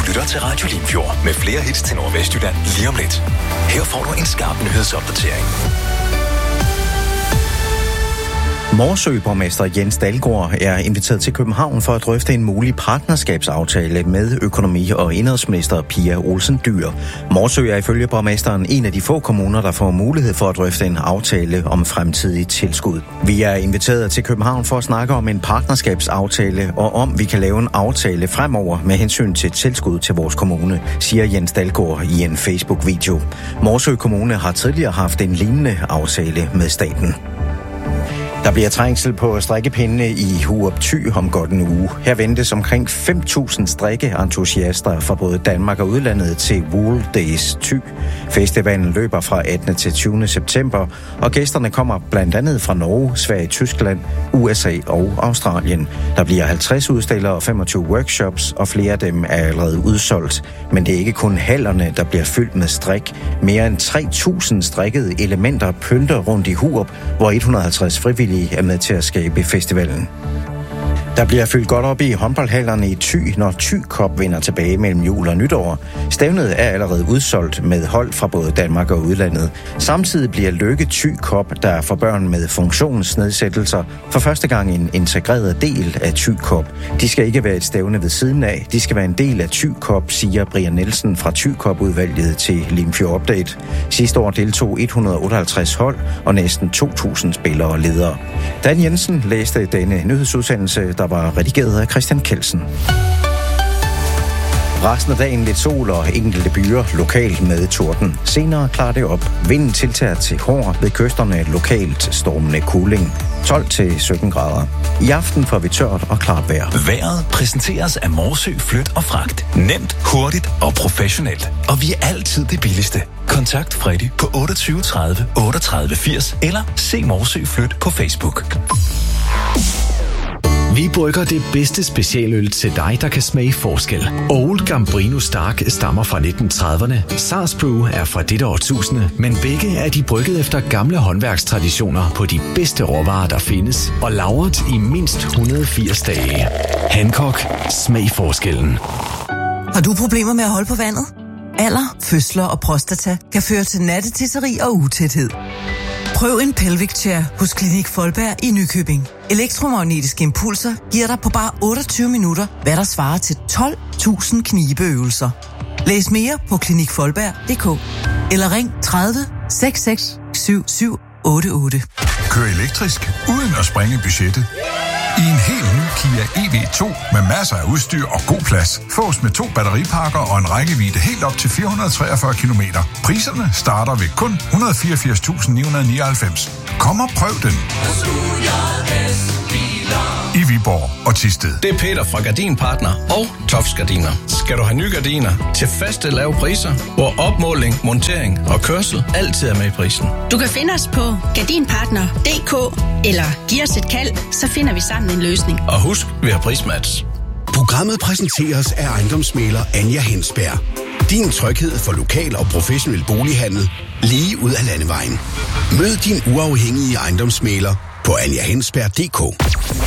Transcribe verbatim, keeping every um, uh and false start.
lytter til Radio Limfjord med flere hits til Nordvestjylland lige om lidt. Her får du en skarp nyhedsopdatering. Morsø-borgmester Jens Dalgaard er inviteret til København for at drøfte en mulig partnerskabsaftale med økonomi- og indenrigsminister Pia Olsen Dyhr. Morsø er ifølge borgmesteren en af de få kommuner, der får mulighed for at drøfte en aftale om fremtidig tilskud. Vi er inviteret til København for at snakke om en partnerskabsaftale og om vi kan lave en aftale fremover med hensyn til tilskud til vores kommune, siger Jens Dalgaard i en Facebook-video. Morsø Kommune har tidligere haft en lignende aftale med staten. Der bliver trængsel på strikkepindene i Hurup Thy om godt en uge. Her ventes omkring fem tusind strikkeentusiaster fra både Danmark og udlandet til Wool Days Thy. Festivalen løber fra attende til tyvende september, og gæsterne kommer blandt andet fra Norge, Sverige, Tyskland, U S A og Australien. Der bliver halvtreds udstillere og femogtyve workshops, og flere af dem er allerede udsolgt. Men det er ikke kun hallerne, der bliver fyldt med strik. Mere end tre tusind strikkede elementer pynter rundt i Hurup, hvor et hundrede og halvtreds frivillige er med til at skabe festivalen. Der bliver fyldt godt op i håndboldhallerne i Thy, når Thy Cup vender tilbage mellem jul og nytår. Stævnet er allerede udsolgt med hold fra både Danmark og udlandet. Samtidig bliver Lykke Thy Cup, der er for børn med funktionsnedsættelser, for første gang en integreret del af Thy Cup. De skal ikke være et stævne ved siden af, de skal være en del af Thy Cup, siger Brian Nielsen fra Thy Cup-udvalget til Limfjord Update. Sidste år deltog et hundrede og otteoghalvtreds hold og næsten to tusind spillere og ledere. Dan Jensen læste denne nyhedsudsendelse, der var redigeret af Christian Kelsen. Resten af dagen lidt sol og enkelte byer lokalt med torden. Senere klarer det op. Vinden tiltager til hård ved kysterne lokalt stormende kuling. tolv til sytten grader. I aften får vi tørt og klart vejr. Vejret præsenteres af Morsø Flyt og Fragt. Nemt, hurtigt og professionelt. Og vi er altid det billigste. Kontakt Freddy på otteogtyve tredive otteogtredive firs eller se Morsø Flyt på Facebook. Vi brygger det bedste specialøl til dig, der kan smage forskel. Old Gambrino Stark stammer fra nitten trediverne. Sars Brew er fra dette årtusinde, men begge er de brygget efter gamle håndværkstraditioner på de bedste råvarer, der findes, og lagret i mindst et hundrede og firs dage. Hancock. Smag forskellen. Har du problemer med at holde på vandet? Alder, fødsler og prostata kan føre til nattetisseri og utæthed. Prøv en Pelvic Chair hos Klinik Folberg i Nykøbing. Elektromagnetiske impulser giver dig på bare otteogtyve minutter, hvad der svarer til tolv tusind knibeøvelser. Læs mere på klinik folberg punktum d k eller ring tredive seks seks syv syv otte otte. Kør elektrisk uden at sprænge budgettet. I en helt ny Kia E V to med masser af udstyr og god plads. Fås med to batteripakker og en rækkevidde helt op til fire hundrede og treogfyrre kilometer. Priserne starter ved kun et hundrede og fireogfirs tusind ni hundrede og nioghalvfems. Kom og prøv den. I Viborg og Thisted. Det er Peter fra Gardinpartner og Tofs Gardiner. Skal du have nye gardiner til faste lave priser, hvor opmåling, montering og kørsel altid er med i prisen. Du kan finde os på gardinpartner punktum d k eller giv os et kald, så finder vi sammen en løsning. Og husk, vi har prismatch. Programmet præsenteres af ejendomsmægler Anja Hensberg. Din tryghed for lokal og professionel bolighandel lige ud af landevejen. Mød din uafhængige ejendomsmægler på anja hensberg punktum d k.